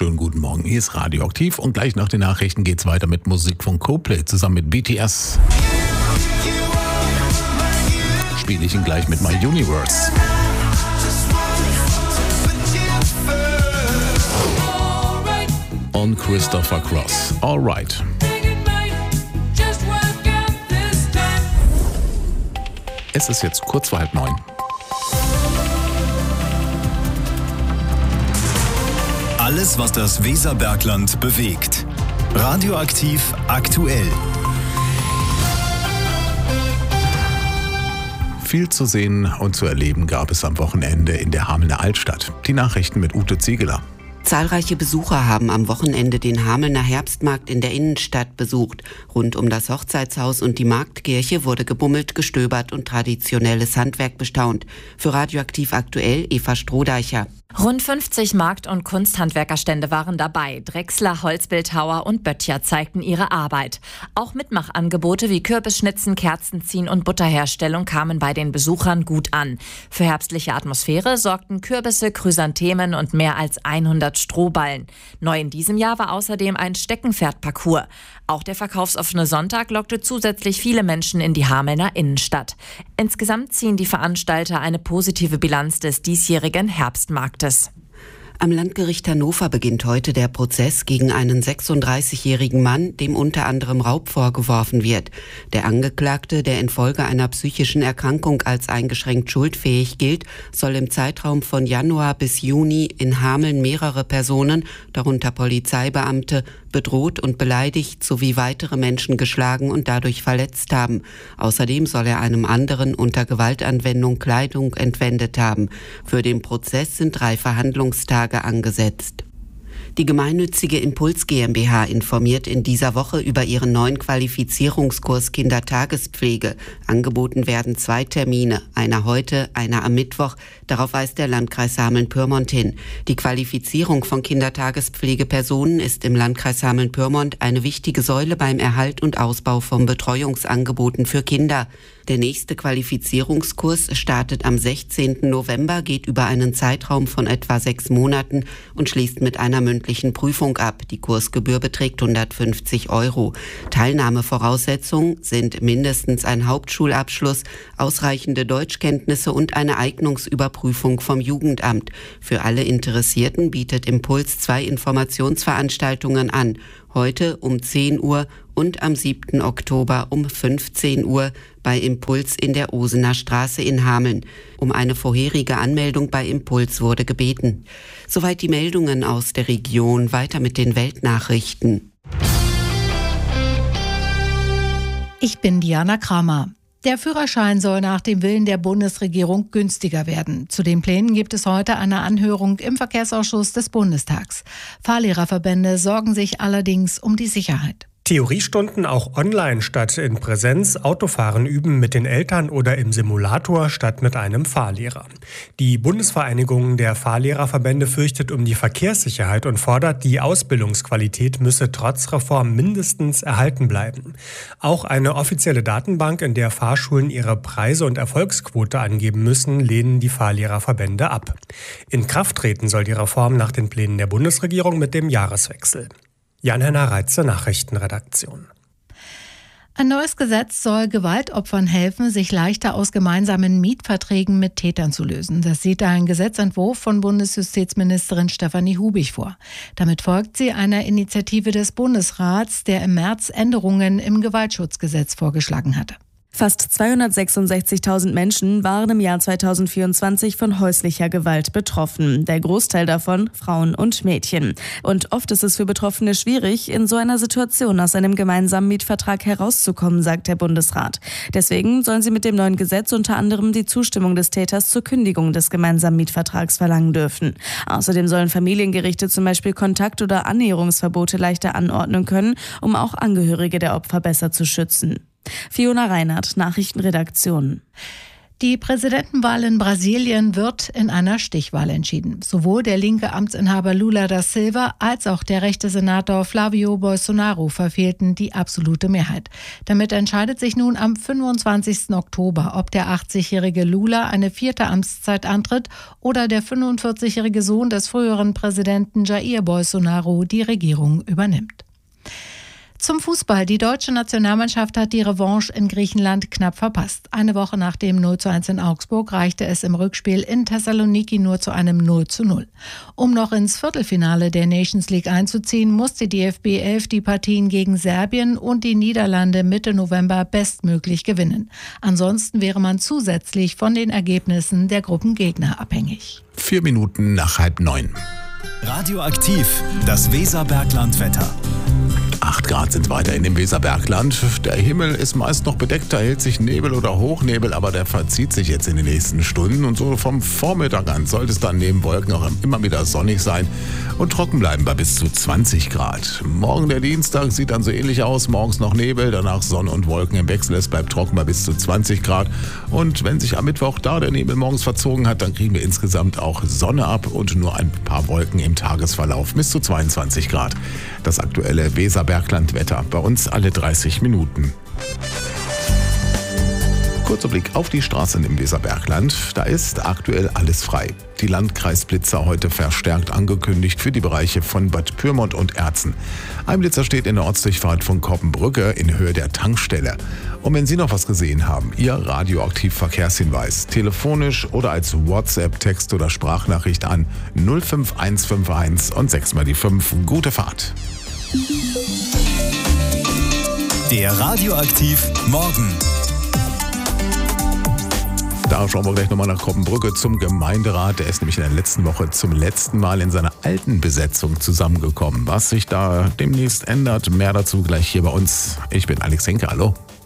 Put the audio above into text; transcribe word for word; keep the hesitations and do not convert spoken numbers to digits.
wunderschönen guten Morgen. Hier ist Radioaktiv und gleich nach den Nachrichten geht's weiter mit Musik von Coldplay zusammen mit B T S. Spiele ich ihn gleich mit My Universe. Und Christopher Cross. Alright. Es ist jetzt kurz vor halb neun. Alles, was das Weserbergland bewegt. Radioaktiv aktuell. Viel zu sehen und zu erleben gab es am Wochenende in der Hamelner Altstadt. Die Nachrichten mit Ute Ziegeler. Zahlreiche Besucher haben am Wochenende den Hamelner Herbstmarkt in der Innenstadt besucht. Rund um das Hochzeitshaus und die Marktkirche wurde gebummelt, gestöbert und traditionelles Handwerk bestaunt. Für Radioaktiv aktuell Eva Strohdeicher. Rund fünfzig Markt- und Kunsthandwerkerstände waren dabei. Drechsler, Holzbildhauer und Böttcher zeigten ihre Arbeit. Auch Mitmachangebote wie Kürbisschnitzen, Kerzenziehen und Butterherstellung kamen bei den Besuchern gut an. Für herbstliche Atmosphäre sorgten Kürbisse, Chrysanthemen und mehr als hundert Strohballen. Neu in diesem Jahr war außerdem ein Steckenpferdparcours. Auch der verkaufsoffene Sonntag lockte zusätzlich viele Menschen in die Hamelner Innenstadt. Insgesamt ziehen die Veranstalter eine positive Bilanz des diesjährigen Herbstmarktes. Am Landgericht Hannover beginnt heute der Prozess gegen einen sechsunddreißigjährigen Mann, dem unter anderem Raub vorgeworfen wird. Der Angeklagte, der infolge einer psychischen Erkrankung als eingeschränkt schuldfähig gilt, soll im Zeitraum von Januar bis Juni in Hameln mehrere Personen, darunter Polizeibeamte, bedroht und beleidigt sowie weitere Menschen geschlagen und dadurch verletzt haben. Außerdem soll er einem anderen unter Gewaltanwendung Kleidung entwendet haben. Für den Prozess sind drei Verhandlungstage angesetzt. Die gemeinnützige Impuls GmbH informiert in dieser Woche über ihren neuen Qualifizierungskurs Kindertagespflege. Angeboten werden zwei Termine, einer heute, einer am Mittwoch. Darauf weist der Landkreis Hameln-Pyrmont hin. Die Qualifizierung von Kindertagespflegepersonen ist im Landkreis Hameln-Pyrmont eine wichtige Säule beim Erhalt und Ausbau von Betreuungsangeboten für Kinder. Der nächste Qualifizierungskurs startet am sechzehnten November, geht über einen Zeitraum von etwa sechs Monaten und schließt mit einer mündlichen Prüfung ab. Die Kursgebühr beträgt hundertfünfzig Euro. Teilnahmevoraussetzungen sind mindestens ein Hauptschulabschluss, ausreichende Deutschkenntnisse und eine Eignungsüberprüfung vom Jugendamt. Für alle Interessierten bietet Impuls zwei Informationsveranstaltungen an. Heute um zehn Uhr und am siebten Oktober um fünfzehn Uhr bei Impuls in der Osener Straße in Hameln. Um eine vorherige Anmeldung bei Impuls wurde gebeten. Soweit die Meldungen aus der Region. Weiter mit den Weltnachrichten. Ich bin Diana Kramer. Der Führerschein soll nach dem Willen der Bundesregierung günstiger werden. Zu den Plänen gibt es heute eine Anhörung im Verkehrsausschuss des Bundestags. Fahrlehrerverbände sorgen sich allerdings um die Sicherheit. Theoriestunden auch online statt in Präsenz, Autofahren üben mit den Eltern oder im Simulator statt mit einem Fahrlehrer. Die Bundesvereinigung der Fahrlehrerverbände fürchtet um die Verkehrssicherheit und fordert, die Ausbildungsqualität müsse trotz Reform mindestens erhalten bleiben. Auch eine offizielle Datenbank, in der Fahrschulen ihre Preise und Erfolgsquote angeben müssen, lehnen die Fahrlehrerverbände ab. In Kraft treten soll die Reform nach den Plänen der Bundesregierung mit dem Jahreswechsel. Jan-Henner Reitze, Nachrichtenredaktion. Ein neues Gesetz soll Gewaltopfern helfen, sich leichter aus gemeinsamen Mietverträgen mit Tätern zu lösen. Das sieht ein Gesetzentwurf von Bundesjustizministerin Stefanie Hubig vor. Damit folgt sie einer Initiative des Bundesrats, der im März Änderungen im Gewaltschutzgesetz vorgeschlagen hatte. Fast zweihundertsechsundsechzigtausend Menschen waren im Jahr zweitausendvierundzwanzig von häuslicher Gewalt betroffen. Der Großteil davon Frauen und Mädchen. Und oft ist es für Betroffene schwierig, in so einer Situation aus einem gemeinsamen Mietvertrag herauszukommen, sagt der Bundesrat. Deswegen sollen sie mit dem neuen Gesetz unter anderem die Zustimmung des Täters zur Kündigung des gemeinsamen Mietvertrags verlangen dürfen. Außerdem sollen Familiengerichte zum Beispiel Kontakt- oder Annäherungsverbote leichter anordnen können, um auch Angehörige der Opfer besser zu schützen. Fiona Reinhardt, Nachrichtenredaktion. Die Präsidentenwahl in Brasilien wird in einer Stichwahl entschieden. Sowohl der linke Amtsinhaber Lula da Silva als auch der rechte Senator Flávio Bolsonaro verfehlten die absolute Mehrheit. Damit entscheidet sich nun am fünfundzwanzigsten Oktober, ob der achtzigjährige Lula eine vierte Amtszeit antritt oder der fünfundvierzigjährige Sohn des früheren Präsidenten Jair Bolsonaro die Regierung übernimmt. Zum Fußball. Die deutsche Nationalmannschaft hat die Revanche in Griechenland knapp verpasst. Eine Woche nach dem null zu eins in Augsburg reichte es im Rückspiel in Thessaloniki nur zu einem null zu null. Um noch ins Viertelfinale der Nations League einzuziehen, musste die D F B elf die Partien gegen Serbien und die Niederlande Mitte November bestmöglich gewinnen. Ansonsten wäre man zusätzlich von den Ergebnissen der Gruppengegner abhängig. Vier Minuten nach halb neun. Radioaktiv, das Weserbergland-Wetter. acht Grad sind weiter in dem Weserbergland. Der Himmel ist meist noch bedeckt, da hält sich Nebel oder Hochnebel, aber der verzieht sich jetzt in den nächsten Stunden. Und so vom Vormittag an sollte es dann neben Wolken auch immer wieder sonnig sein und trocken bleiben bei bis zu zwanzig Grad. Morgen der Dienstag sieht dann so ähnlich aus. Morgens noch Nebel, danach Sonne und Wolken im Wechsel. Es bleibt trocken bei bis zu zwanzig Grad. Und wenn sich am Mittwoch da der Nebel morgens verzogen hat, dann kriegen wir insgesamt auch Sonne ab und nur ein paar Wolken im Tagesverlauf bis zu zweiundzwanzig Grad. Das aktuelle Weserbergland-Wetter bei uns alle dreißig Minuten. Kurzer Blick auf die Straßen im Weserbergland. Da ist aktuell alles frei. Die Landkreisblitzer heute verstärkt angekündigt für die Bereiche von Bad Pyrmont und Erzen. Ein Blitzer steht in der Ortsdurchfahrt von Koppenbrücke in Höhe der Tankstelle. Und wenn Sie noch was gesehen haben, Ihr Radioaktiv-Verkehrshinweis, telefonisch oder als WhatsApp, Text oder Sprachnachricht an null fünf eins fünf eins und sechs mal die fünf. Gute Fahrt. Der Radioaktiv Morgen. Da schauen wir gleich nochmal nach Koppenbrücke zum Gemeinderat. Der ist nämlich in der letzten Woche zum letzten Mal in seiner alten Besetzung zusammengekommen. Was sich da demnächst ändert, mehr dazu gleich hier bei uns. Ich bin Alex Henke, hallo.